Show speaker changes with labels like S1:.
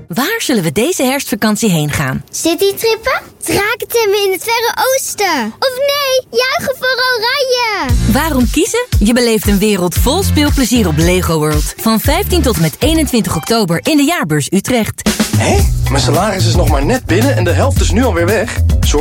S1: Waar zullen we deze herfstvakantie heen gaan?
S2: Citytrippen? Drakentemmen in het Verre Oosten? Of nee, juichen voor Oranje!
S1: Waarom kiezen? Je beleeft een wereld vol speelplezier op Lego World. Van 15 tot en met 21 oktober in de Jaarbeurs Utrecht.
S3: Hé, mijn salaris is nog maar net binnen en de helft is nu alweer weg.